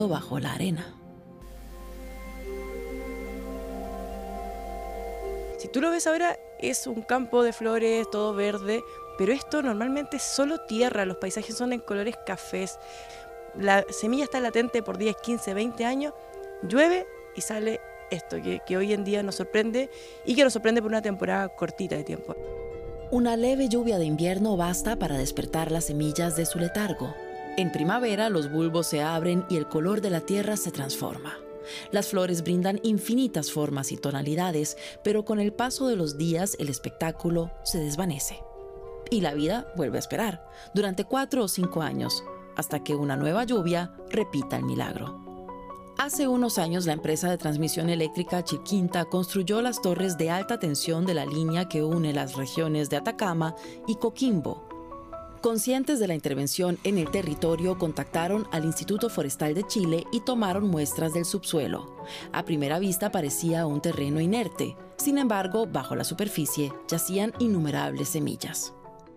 bajo la arena. Si tú lo ves ahora, es un campo de flores, todo verde, pero esto normalmente es solo tierra, los paisajes son en colores cafés. La semilla está latente por 10, 15, 20 años, llueve y sale esto, que hoy en día nos sorprende y que nos sorprende por una temporada cortita de tiempo. Una leve lluvia de invierno basta para despertar las semillas de su letargo. En primavera, los bulbos se abren y el color de la tierra se transforma. Las flores brindan infinitas formas y tonalidades, pero con el paso de los días el espectáculo se desvanece. Y la vida vuelve a esperar, durante 4 o 5 años, hasta que una nueva lluvia repita el milagro. Hace unos años, la empresa de transmisión eléctrica Chiquinta construyó las torres de alta tensión de la línea que une las regiones de Atacama y Coquimbo. Conscientes de la intervención en el territorio, contactaron al Instituto Forestal de Chile y tomaron muestras del subsuelo. A primera vista parecía un terreno inerte. Sin embargo, bajo la superficie yacían innumerables semillas.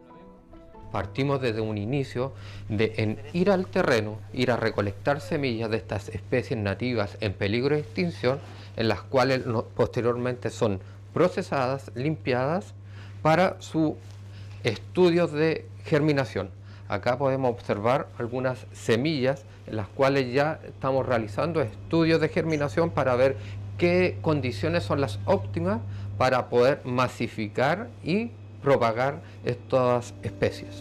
Partimos desde un inicio en ir al terreno, ir a recolectar semillas de estas especies nativas en peligro de extinción, en las cuales posteriormente son procesadas, limpiadas para su estudios de germinación. Acá podemos observar algunas semillas en las cuales ya estamos realizando estudios de germinación para ver qué condiciones son las óptimas para poder masificar y propagar estas especies.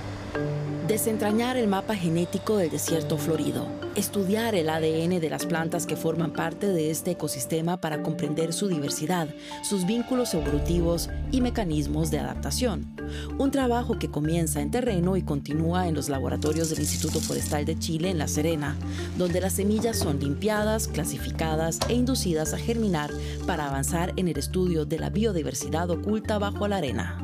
Desentrañar el mapa genético del desierto florido, estudiar el ADN de las plantas que forman parte de este ecosistema para comprender su diversidad, sus vínculos evolutivos y mecanismos de adaptación. Un trabajo que comienza en terreno y continúa en los laboratorios del Instituto Forestal de Chile en La Serena, donde las semillas son limpiadas, clasificadas e inducidas a germinar para avanzar en el estudio de la biodiversidad oculta bajo la arena.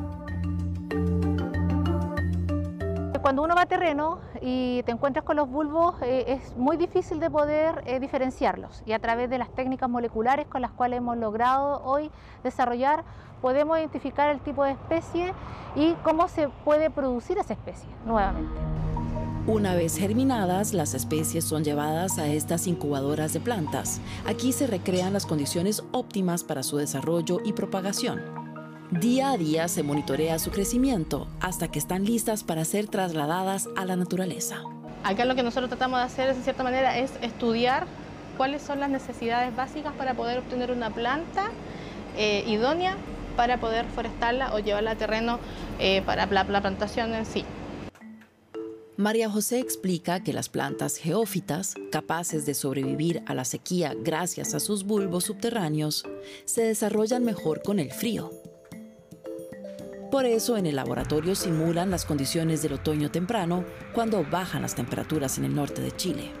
Cuando uno va a terreno y te encuentras con los bulbos, es muy difícil de poder diferenciarlos, y a través de las técnicas moleculares con las cuales hemos logrado hoy desarrollar, podemos identificar el tipo de especie y cómo se puede producir esa especie nuevamente. Una vez germinadas, las especies son llevadas a estas incubadoras de plantas. Aquí se recrean las condiciones óptimas para su desarrollo y propagación. Día a día se monitorea su crecimiento hasta que están listas para ser trasladadas a la naturaleza. Acá lo que nosotros tratamos de hacer, de cierta manera, es estudiar cuáles son las necesidades básicas para poder obtener una planta idónea para poder forestarla o llevarla a terreno para la plantación en sí. María José explica que las plantas geófitas, capaces de sobrevivir a la sequía gracias a sus bulbos subterráneos, se desarrollan mejor con el frío. Por eso, en el laboratorio simulan las condiciones del otoño temprano, cuando bajan las temperaturas en el norte de Chile.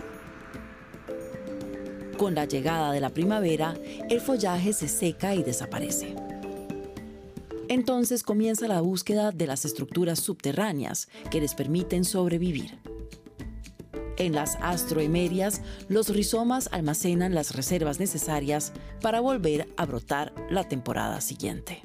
Con la llegada de la primavera, el follaje se seca y desaparece. Entonces comienza la búsqueda de las estructuras subterráneas que les permiten sobrevivir. En las astroemerias, los rizomas almacenan las reservas necesarias para volver a brotar la temporada siguiente.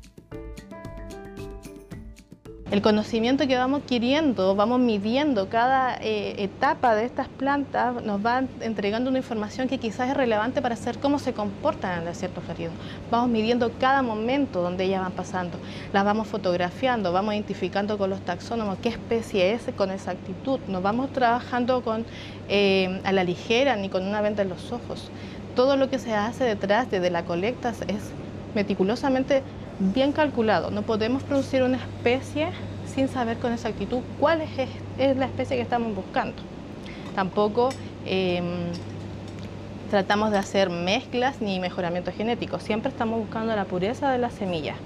El conocimiento que vamos adquiriendo, vamos midiendo cada etapa de estas plantas, nos va entregando una información que quizás es relevante para saber cómo se comportan en el desierto florido. Vamos midiendo cada momento donde ellas van pasando, las vamos fotografiando, vamos identificando con los taxónomos qué especie es con exactitud. No vamos trabajando a la ligera ni con una venda en los ojos. Todo lo que se hace detrás desde la colecta es meticulosamente bien calculado. No podemos producir una especie sin saber con exactitud cuál es la especie que estamos buscando. Tampoco tratamos de hacer mezclas ni mejoramiento genético. Siempre estamos buscando la pureza de la semilla.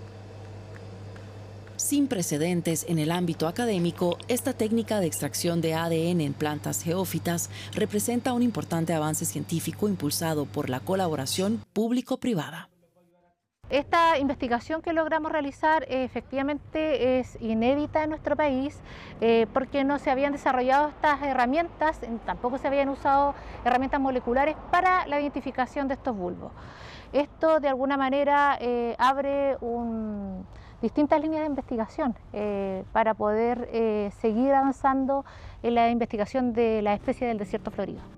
Sin precedentes en el ámbito académico, esta técnica de extracción de ADN en plantas geófitas representa un importante avance científico impulsado por la colaboración público-privada. Esta investigación que logramos realizar efectivamente es inédita en nuestro país porque no se habían desarrollado estas herramientas, tampoco se habían usado herramientas moleculares para la identificación de estos bulbos. Esto de alguna manera abre distintas líneas de investigación para poder seguir avanzando en la investigación de la especie del desierto florido.